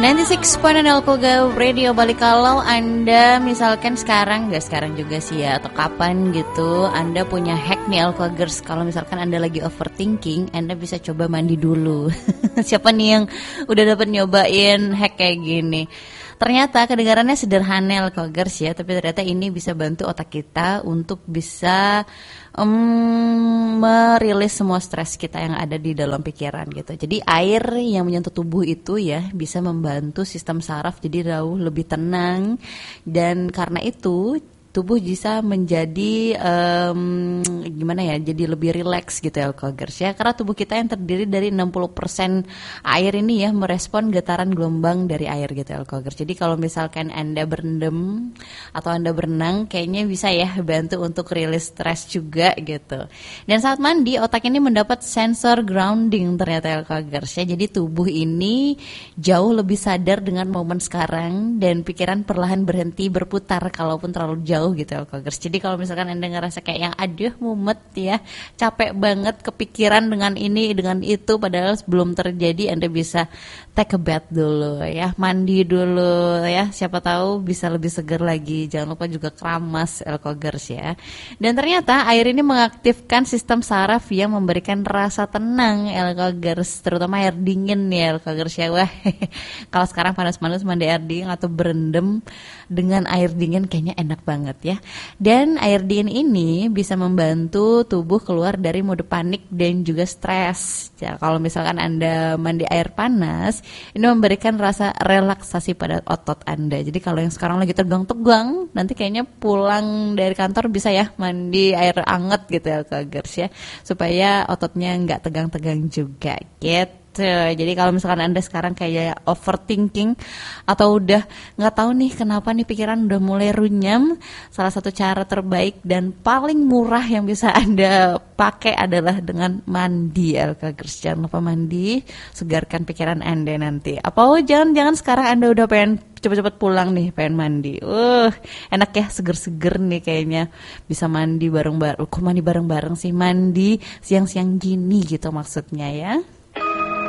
96.0 Alkoga Radio Bali. Kalau Anda misalkan gak sekarang juga sih ya, atau kapan gitu, Anda punya hack nih Alkogers. Kalau misalkan Anda lagi overthinking, Anda bisa coba mandi dulu. Siapa nih yang udah dapat nyobain hack kayak gini? Ternyata kedengarannya sederhana Alkogers ya, tapi ternyata ini bisa bantu otak kita untuk bisa merilis semua stres kita yang ada di dalam pikiran gitu. Jadi air yang menyentuh tubuh itu ya bisa membantu sistem saraf jadi jauh lebih tenang, dan karena itu tubuh bisa menjadi gimana ya, jadi lebih rileks gitu ya Alkogers ya, karena tubuh kita yang terdiri dari 60% air ini ya merespon getaran gelombang dari air gitu ya Alkogers. Jadi kalau misalkan Anda berendam atau Anda berenang, kayaknya bisa ya bantu untuk rilis stres juga gitu. Dan saat mandi, otak ini mendapat sensor grounding ternyata Alkogers ya, jadi tubuh ini jauh lebih sadar dengan momen sekarang dan pikiran perlahan berhenti berputar kalaupun terlalu jauh gitu Alkogers. Jadi kalau misalkan Anda ngerasa kayak yang aduh mumet ya, capek banget kepikiran dengan ini dengan itu padahal belum terjadi, Anda bisa take a bath dulu ya, mandi dulu ya, siapa tahu bisa lebih segar lagi. Jangan lupa juga keramas Alkogers ya. Dan ternyata air ini mengaktifkan sistem saraf yang memberikan rasa tenang Alkogers, terutama air dingin ya Alkogers ya. Wah, kalau sekarang panas-panas mandi air dingin atau berendam dengan air dingin kayaknya enak banget ya. Dan air dingin ini bisa membantu tubuh keluar dari mode panik dan juga stres. Ya, kalau misalkan Anda mandi air panas, ini memberikan rasa relaksasi pada otot Anda. Jadi kalau yang sekarang lagi tegang-tegang, nanti kayaknya pulang dari kantor bisa ya mandi air anget gitu ya Alkogers ya, supaya ototnya nggak tegang-tegang juga gitu. Jadi kalau misalkan Anda sekarang kayak overthinking atau udah nggak tahu nih kenapa nih pikiran udah mulai runyam, salah satu cara terbaik dan paling murah yang bisa Anda pakai adalah dengan mandi Alkogers. Jangan lupa mandi, segarkan pikiran Anda nanti. Jangan sekarang Anda udah pengen cepet-cepet pulang nih, pengen mandi. Enak ya, seger-seger nih kayaknya. Bisa mandi bareng-bareng. Kok mandi bareng-bareng sih? Mandi siang-siang gini gitu maksudnya ya.